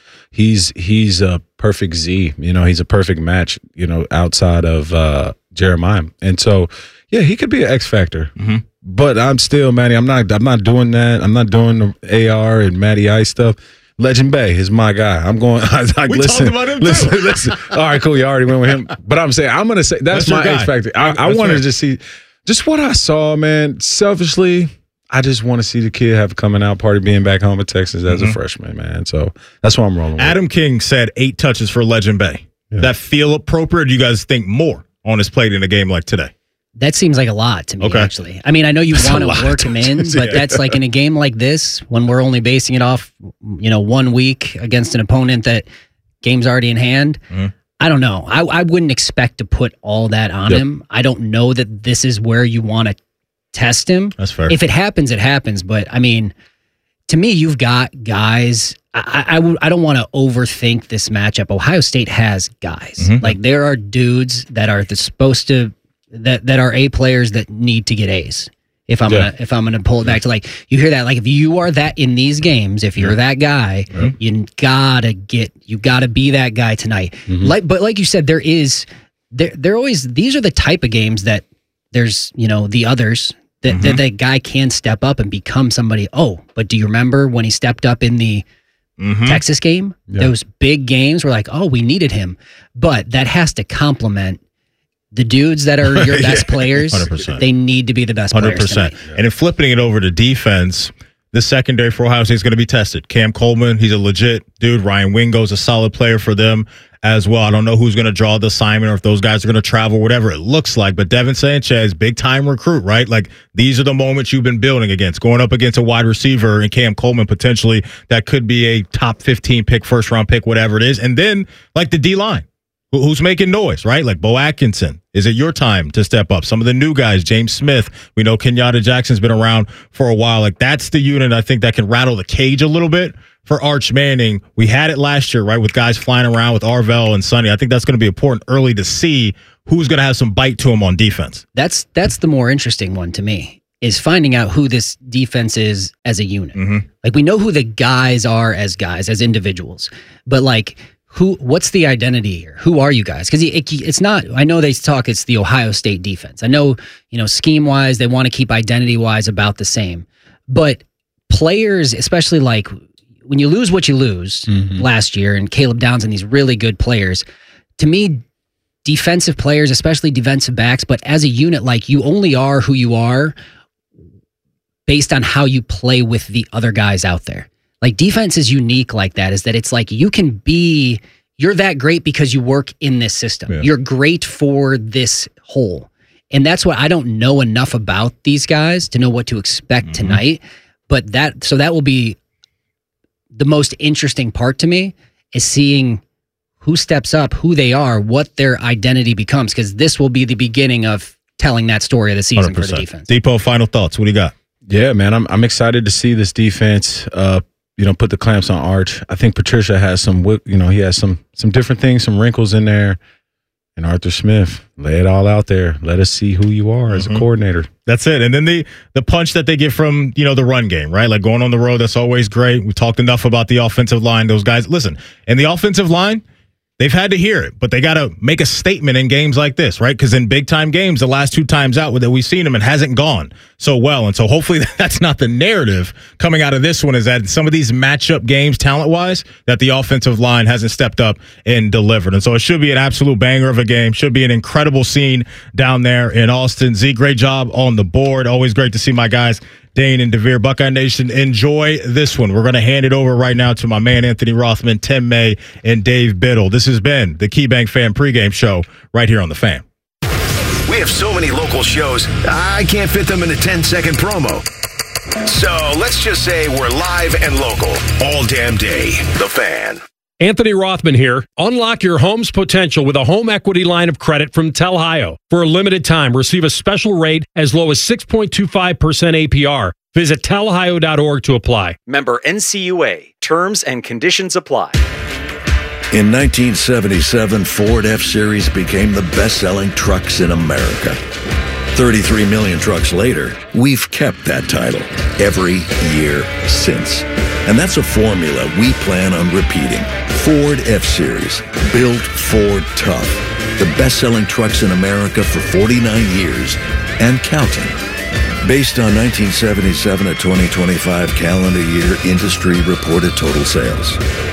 He's a perfect Z. You know, he's a perfect match. You know, outside of Jeremiah, and so yeah, he could be an X factor. But I'm still, Matty. I'm not doing that. I'm not doing the AR and Matty Ice stuff. Legend Bay is my guy. I'm going. We talked about him too. Listen. All right, cool. You already went with him. But I'm saying, I'm going to say that's my X factor. I wanted to just see just what I saw, man. Selfishly, I just want to see the kid have a coming out party, being back home in Texas as a freshman, man. So that's what I'm rolling with. Adam King said 8 touches for Legend Bay. Yeah. That feel appropriate? Or do you guys think more on his plate in a game like today? That seems like a lot to me, actually. I mean, I know you want to work him in, but that's like in a game like this, when we're only basing it off, 1 week against an opponent that game's already in hand. I don't know. I wouldn't expect to put all that on him. I don't know that this is where you want to test him. That's fair. If it happens, it happens. But, I mean, to me, you've got guys. I don't want to overthink this matchup. Ohio State has guys. Like, there are dudes that are supposed to that are A players that need to get A's. If I'm gonna pull it back to, like, you hear that, like, if you are that in these games, if you're that guy, you gotta be that guy tonight. But like you said, they're always, these are the type of games that there's the others that guy can step up and become somebody. Oh, but do you remember when he stepped up in the Texas game? Those big games were like, oh, we needed him, but that has to complement the dudes that are your best players. 100%. They need to be the best players 100%. tonight. And in flipping it over to defense, the secondary for Ohio State is going to be tested. Cam Coleman, he's a legit dude. Ryan Wingo's a solid player for them as well. I don't know who's going to draw the assignment or if those guys are going to travel, whatever it looks like. But Devin Sanchez, big-time recruit, right? Like, these are the moments you've been building against. Going up against a wide receiver and Cam Coleman, potentially, that could be a top 15 pick, first-round pick, whatever it is. And then, like, the D-line. Who's making noise, right? Like Bo Atkinson. Is it your time to step up? Some of the new guys, James Smith. We know Kenyatta Jackson's been around for a while. Like, that's the unit I think that can rattle the cage a little bit for Arch Manning. We had it last year, right, with guys flying around with Arvell and Sonny. I think that's going to be important early to see who's going to have some bite to him on defense. That's the more interesting one to me, is finding out who this defense is as a unit. Like, we know who the guys are as guys, as individuals, but like, what's the identity here? Who are you guys? Because it's not, I know they talk, it's the Ohio State defense. I know, scheme-wise, they want to keep identity-wise about the same. But players, especially like when you lose what you lose last year, and Caleb Downs and these really good players, to me, defensive players, especially defensive backs, but as a unit, like, you only are who you are based on how you play with the other guys out there. Like, defense is unique like that, is that it's like you're that great because you work in this system. Yeah. You're great for this whole. And that's what I don't know enough about these guys to know what to expect tonight. But that will be the most interesting part to me, is seeing who steps up, who they are, what their identity becomes, because this will be the beginning of telling that story of the season 100%. For the defense. Depot, final thoughts. What do you got? Yeah, man, I'm excited to see this defense put the clamps on Arch. I think Patricia has he has some different things, some wrinkles in there. And Arthur Smith, lay it all out there. Let us see who you are as a coordinator. That's it. And then the punch that they get from, the run game, right? Like, going on the road, that's always great. We talked enough about the offensive line. Those guys, listen, and the offensive line, they've had to hear it, but they got to make a statement in games like this, right? Because in big-time games, the last 2 times out that we've seen them, it hasn't gone so well. And so hopefully that's not the narrative coming out of this one, is that some of these matchup games, talent-wise, that the offensive line hasn't stepped up and delivered. And so it should be an absolute banger of a game. Should be an incredible scene down there in Austin. Z, great job on the board. Always great to see my guys Dane and DeVere. Buckeye Nation, enjoy this one. We're going to hand it over right now to my man Anthony Rothman, Tim May, and Dave Biddle. This has been the KeyBank Fan Pregame Show right here on The Fan. We have so many local shows, I can't fit them in a 10-second promo. So let's just say we're live and local all damn day. The Fan. Anthony Rothman here. Unlock your home's potential with a home equity line of credit from Telhio. For a limited time, receive a special rate as low as 6.25% APR. Visit telhio.org to apply. Member NCUA. Terms and conditions apply. In 1977, Ford F-Series became the best-selling trucks in America. 33 million trucks later, we've kept that title every year since. And that's a formula we plan on repeating. Ford F-Series, built Ford tough. The best-selling trucks in America for 49 years and counting. Based on 1977 to 2025 calendar year industry reported total sales.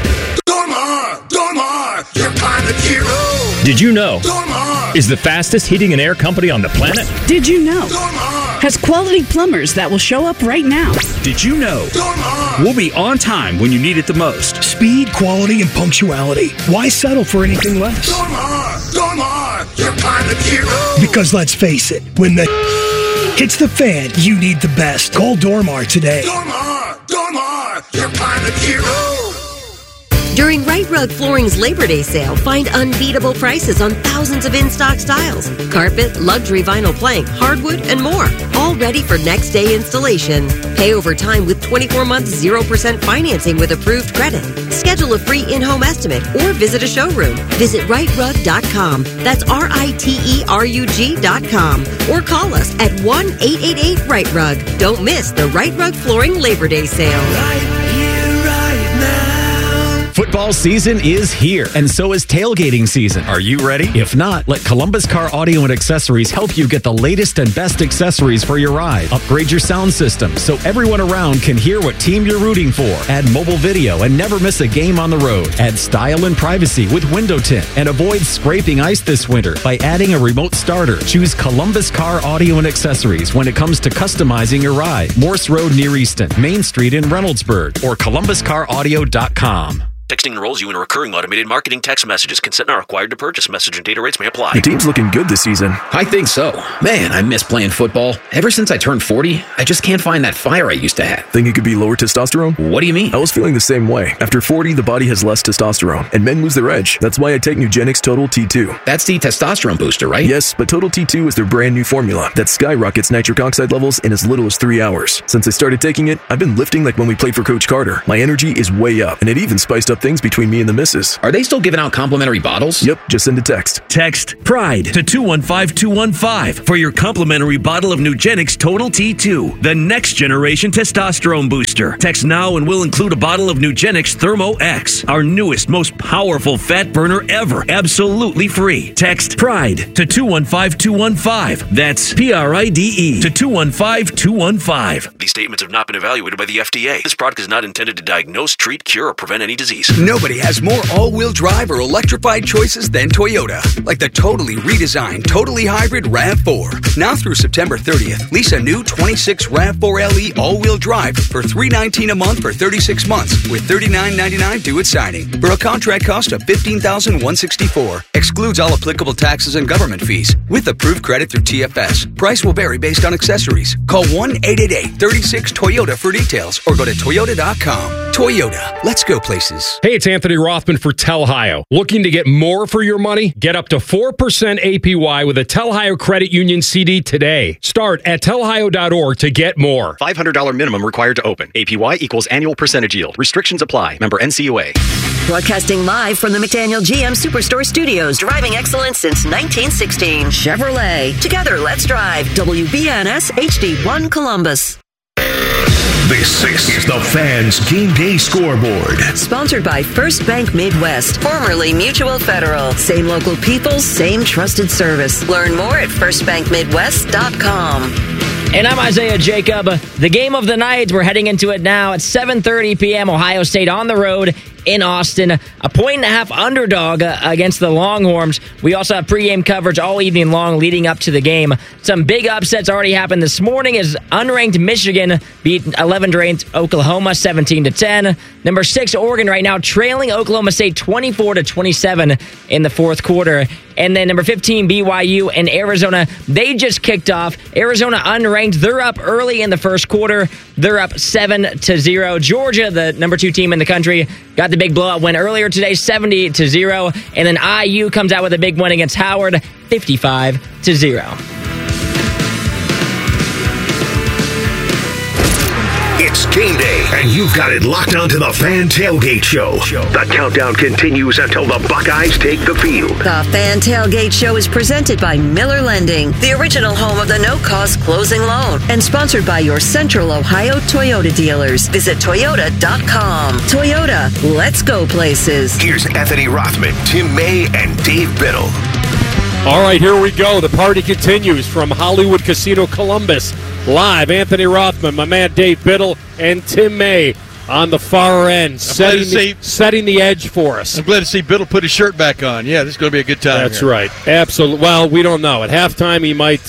Dormar, your pilot hero. Did you know? Dormar is the fastest heating and air company on the planet. Did you know? Dormar has quality plumbers that will show up right now. Did you know? Dormar we'll be on time when you need it the most. Speed, quality, and punctuality. Why settle for anything less? Dormar, your pilot hero. Because let's face it, when the hits the fan, you need the best. Call Dormar today. Dormar, your pilot hero. During Right Rug Flooring's Labor Day sale, find unbeatable prices on thousands of in-stock styles. Carpet, luxury vinyl plank, hardwood, and more. All ready for next day installation. Pay over time with 24-month 0% financing with approved credit. Schedule a free in-home estimate or visit a showroom. Visit rightrug.com. That's RITERUG.com. Or call us at 1-888-RIGHT-RUG. Don't miss the Right Rug Flooring Labor Day sale. Football season is here, and so is tailgating season. Are you ready? If not, let Columbus Car Audio and Accessories help you get the latest and best accessories for your ride. Upgrade your sound system so everyone around can hear what team you're rooting for. Add mobile video and never miss a game on the road. Add style and privacy with window tint, and avoid scraping ice this winter by adding a remote starter. Choose Columbus Car Audio and Accessories when it comes to customizing your ride. Morse Road near Easton, Main Street in Reynoldsburg, or columbuscaraudio.com. Texting enrolls you in recurring automated marketing text messages. Consent not required to purchase. Message and data rates may apply. Your team's looking good this season. I think so. Man, I miss playing football. Ever since I turned 40, I just can't find that fire I used to have. Think it could be lower testosterone? What do you mean? I was feeling the same way. After 40, the body has less testosterone, and men lose their edge. That's why I take Nugenix Total T2. That's the testosterone booster, right? Yes, but Total T2 is their brand new formula that skyrockets nitric oxide levels in as little as 3 hours. Since I started taking it, I've been lifting like when we played for Coach Carter. My energy is way up, and it even spiced up things between me and the missus. Are they still giving out complimentary bottles? Yep, just send a text. Text PRIDE to 215-215 for your complimentary bottle of Nugenix Total T2, the next generation testosterone booster. Text now and we'll include a bottle of Nugenix Thermo X, our newest, most powerful fat burner ever, absolutely free. Text PRIDE to 215-215. That's PRIDE to 215-215. These statements have not been evaluated by the FDA. This product is not intended to diagnose, treat, cure, or prevent any disease. Nobody has more all-wheel drive or electrified choices than Toyota. Like the totally redesigned, totally hybrid RAV4. Now through September 30th, lease a new 26 RAV4 LE all-wheel drive for $319 a month for 36 months with $39.99 due at signing. For a contract cost of $15,164. Excludes all applicable taxes and government fees. With approved credit through TFS. Price will vary based on accessories. Call 1-888-36-TOYOTA for details or go to Toyota.com. Toyota. Let's go places. Hey, it's Anthony Rothman for Telhio. Looking to get more for your money? Get up to 4% APY with a Telhio Credit Union CD today. Start at telhio.org to get more. $500 minimum required to open. APY equals annual percentage yield. Restrictions apply. Member NCUA. Broadcasting live from the McDaniel GM Superstore Studios. Driving excellence since 1916. Chevrolet. Together, let's drive. WBNS HD1 Columbus. This is the Fans Game Day Scoreboard. Sponsored by First Bank Midwest, formerly Mutual Federal. Same local people, same trusted service. Learn more at firstbankmidwest.com. And I'm Isaiah Jacob. The game of the night, we're heading into it now at 7:30 p.m. Ohio State on the road in Austin. A 1.5 underdog against the Longhorns. We also have pregame coverage all evening long leading up to the game. Some big upsets already happened this morning as unranked Michigan beat 11th-ranked Oklahoma 17-10. Number 6 Oregon right now trailing Oklahoma State 24-27 in the fourth quarter. And then number 15 BYU and Arizona, they just kicked off. Arizona unranked. They're up early in the first quarter. They're up 7-0. Georgia, the number 2 team in the country, got the big blowout win earlier today, 70-0. And then IU comes out with a big win against Howard, 55-0. It's game day, and you've got it locked onto the Fan Tailgate Show. The countdown continues until the Buckeyes take the field. The Fan Tailgate Show is presented by Miller Lending, the original home of the no-cost closing loan, and sponsored by your Central Ohio Toyota dealers. Visit Toyota.com. Toyota, let's go places. Here's Anthony Rothman, Tim May, and Dave Biddle. All right, here we go. The party continues from Hollywood Casino Columbus. Live, Anthony Rothman, my man Dave Biddle, and Tim May on the far end, setting the edge for us. I'm glad to see Biddle put his shirt back on. Yeah, this is going to be a good time. That's right. Absolutely. Well, we don't know. At halftime, he might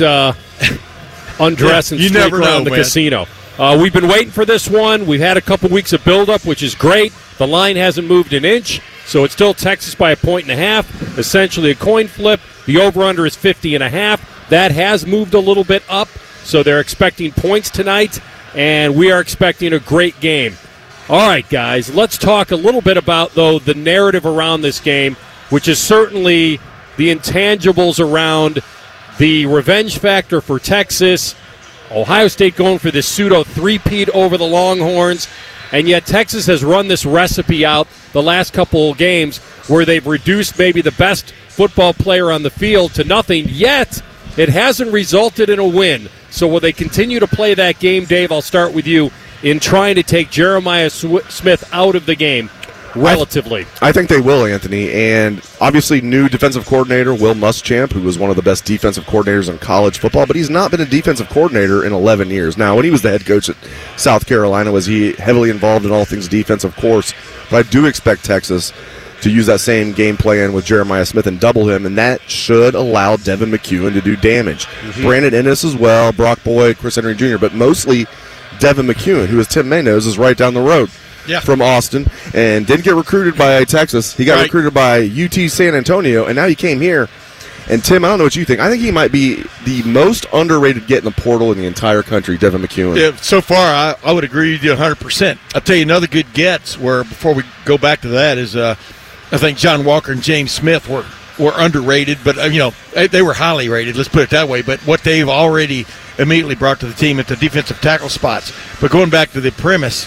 undress and sneak around the casino. We've been waiting for this one. We've had a couple weeks of build-up, which is great. The line hasn't moved an inch, so it's still Texas by 1.5, essentially a coin flip. The over-under is 50.5. That has moved a little bit up. So they're expecting points tonight, and we are expecting a great game. All right, guys, let's talk a little bit about, though, the narrative around this game, which is certainly the intangibles around the revenge factor for Texas, Ohio State going for this pseudo three-peat over the Longhorns, and yet Texas has run this recipe out the last couple of games where they've reduced maybe the best football player on the field to nothing, yet it hasn't resulted in a win. So will they continue to play that game, Dave? I'll start with you in trying to take Jeremiah Smith out of the game relatively. I think they will, Anthony. And obviously new defensive coordinator Will Muschamp, who was one of the best defensive coordinators in college football, but he's not been a defensive coordinator in 11 years. Now, when he was the head coach at South Carolina, was he heavily involved in all things defense? Of course. But I do expect Texas to use that same game plan with Jeremiah Smith and double him, and that should allow Devin McEwen to do damage. Mm-hmm. Brandon Ennis as well, Brock Boyd, Chris Henry Jr., but mostly Devin McEwen, who, as Tim May knows, is right down the road. from Austin and didn't get recruited by Texas. He got recruited by UT San Antonio, and now he came here. And, Tim, I don't know what you think. I think he might be the most underrated get in the portal in the entire country, Devin McEwen. Yeah, so far, I would agree with you 100%. I'll tell you another good gets where, before we go back to that, is I think John Walker and James Smith were underrated, but, they were highly rated, let's put it that way. But what they've already immediately brought to the team at the defensive tackle spots. But going back to the premise,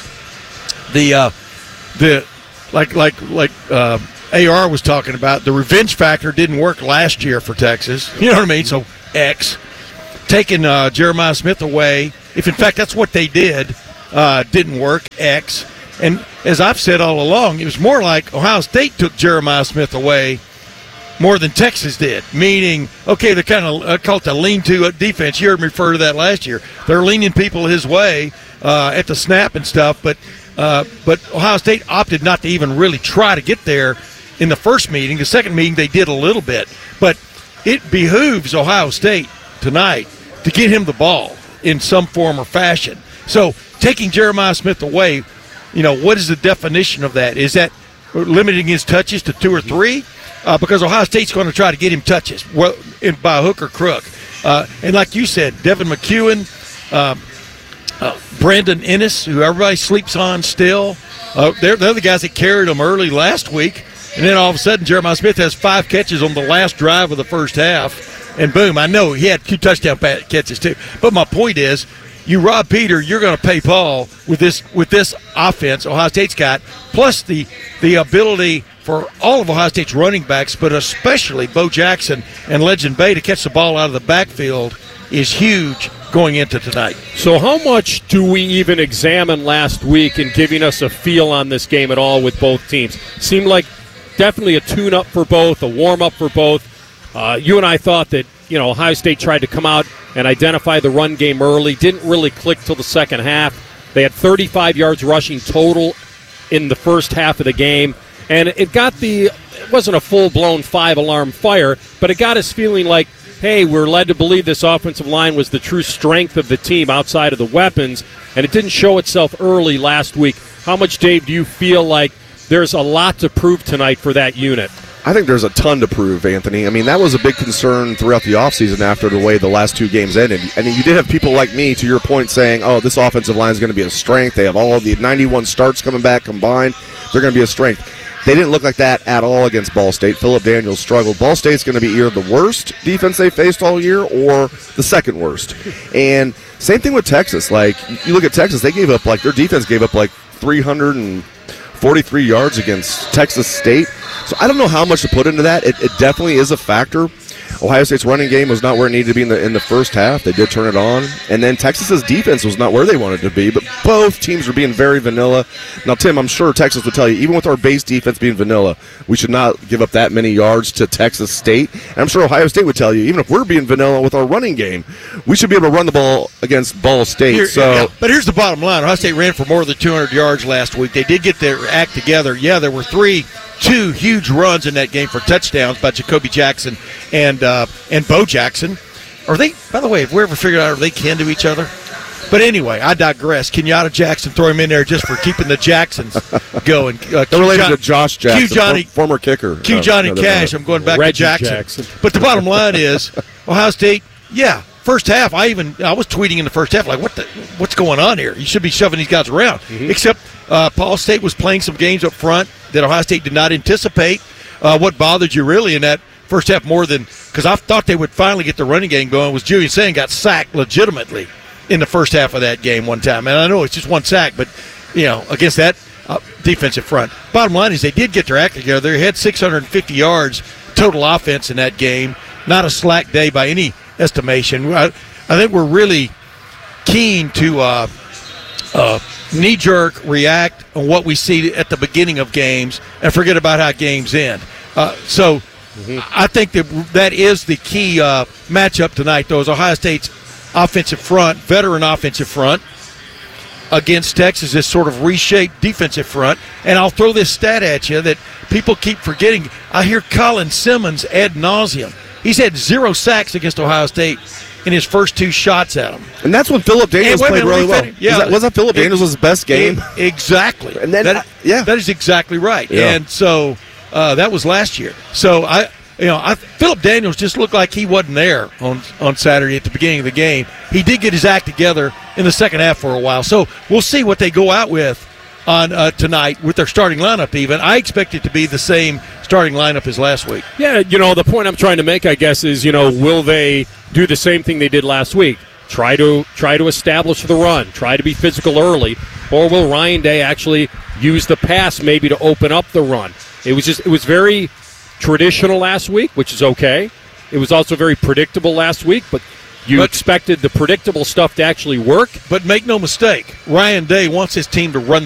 AR was talking about, the revenge factor didn't work last year for Texas. You know what I mean? So, X. Taking Jeremiah Smith away, if in fact that's what they did, didn't work, X. And as I've said all along, it was more like Ohio State took Jeremiah Smith away more than Texas did, meaning, okay, they're kind of called the lean-to defense. You heard me refer to that last year. They're leaning people his way at the snap and stuff, but Ohio State opted not to even really try to get there in the first meeting. The second meeting, they did a little bit. But it behooves Ohio State tonight to get him the ball in some form or fashion. So taking Jeremiah Smith away, what is the definition of that? Is that limiting his touches to 2 or 3? Because Ohio State's going to try to get him touches by hook or crook. And like you said, Devin McEwen, Brandon Ennis, who everybody sleeps on still, they're the guys that carried him early last week. And then all of a sudden, Jeremiah Smith has 5 catches on the last drive of the first half. And boom, I know he had 2 touchdown catches too. But my point is, you rob Peter, you're going to pay Paul with this offense Ohio State's got, plus the ability for all of Ohio State's running backs, but especially Bo Jackson and Legend Bay to catch the ball out of the backfield is huge going into tonight. So how much do we even examine last week in giving us a feel on this game at all with both teams? Seemed like definitely a tune-up for both, a warm-up for both. You and I thought that, Ohio State tried to come out and identify the run game early. Didn't really click till the second half. They had 35 yards rushing total in the first half of the game. And it wasn't a full-blown 5-alarm fire, but it got us feeling like, hey, we're led to believe this offensive line was the true strength of the team outside of the weapons, and it didn't show itself early last week. How much, Dave, do you feel like there's a lot to prove tonight for that unit? I think there's a ton to prove, Anthony. I mean, that was a big concern throughout the offseason after the way the last 2 games ended. And you did have people like me, to your point, saying, oh, this offensive line is going to be a strength. They have all of the 91 starts coming back combined. They're going to be a strength. They didn't look like that at all against Ball State. Phillip Daniels struggled. Ball State's going to be either the worst defense they faced all year or the second worst. And same thing with Texas. Like, you look at Texas, their defense gave up 343 yards against Texas State. So I don't know how much to put into that. It definitely is a factor. Ohio State's running game was not where it needed to be in the first half. They did turn it on. And then Texas's defense was not where they wanted to be. But both teams were being very vanilla. Now, Tim, I'm sure Texas would tell you, even with our base defense being vanilla, we should not give up that many yards to Texas State. And I'm sure Ohio State would tell you, even if we're being vanilla with our running game, we should be able to run the ball against Ball State. But here's the bottom line. Ohio State ran for more than 200 yards last week. They did get their act together. Yeah, there were 2 huge runs in that game for touchdowns by Jacoby Jackson and Bo Jackson. Are they, by the way, have we ever figured out, are they kin to each other? But anyway, I digress. Kenyatta Jackson, throw him in there just for keeping the Jacksons going. They're related to Josh Jackson, former kicker. Johnny Cash. I'm going back to Jackson. But the bottom line is, Ohio State, first half, I was tweeting in the first half, like, what's going on here? You should be shoving these guys around. Mm-hmm. Except Ball State was playing some games up front that Ohio State did not anticipate. What bothered you really in that first half more than, because I thought they would finally get the running game going, was Julian Sain got sacked legitimately in the first half of that game one time. And I know it's just one sack, but, against that defensive front. Bottom line is they did get their act together. They had 650 yards total offense in that game. Not a slack day by any estimation. I think we're really keen to knee-jerk react on what we see at the beginning of games and forget about how games end. I think that is the key matchup tonight, though, is Ohio State's offensive front, veteran offensive front, against Texas, this sort of reshaped defensive front. And I'll throw this stat at you that people keep forgetting. I hear Colin Simmons ad nauseum. He's had 0 sacks against Ohio State in his first 2 shots at him. And that's when Philip Daniels played really well. Yeah, was that Philip Daniels' best game? Exactly. And then, that is exactly right. Yeah. And so that was last year. So Philip Daniels just looked like he wasn't there on Saturday at the beginning of the game. He did get his act together in the second half for a while. So we'll see what they go out with on tonight with their starting lineup even. I expect it to be the same starting lineup as last week. Yeah, the point I'm trying to make, I guess, is, will they do the same thing they did last week? Try to establish the run, try to be physical early, or will Ryan Day actually use the pass maybe to open up the run? It was very traditional last week, which is okay. It was also very predictable last week, but you expected the predictable stuff to actually work. But make no mistake, Ryan Day wants his team to run